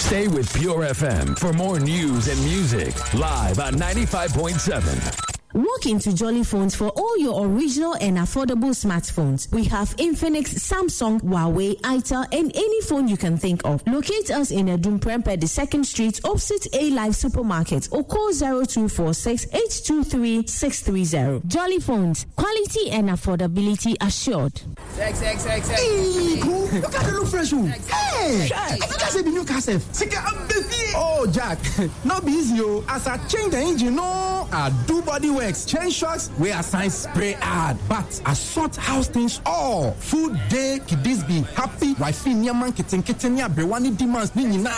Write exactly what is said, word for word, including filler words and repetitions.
Stay with Pure F M for more news and music. Live at ninety-five point seven. Walk into Jolly Phones for all your original and affordable smartphones. We have Infinix, Samsung, Huawei, Itel, and any phone you can think of. Locate us in Edumprempe, the second Street, opposite A Live Supermarket, or call zero two four six, eight two three, six three zero. Jolly Phones, quality and affordability assured. Sex, sex, sex, sex. Hey, cool. Look at the look fresh. Hey, I think I said the new cassette. Oh, Jack, not be easy, oh. As I change the engine, no, I do body works, change shocks, we assign spray ad, but I sort house things all. Food day, kiddies be happy, wifey, man, kitten, kitten, ya, brewani demands, nina.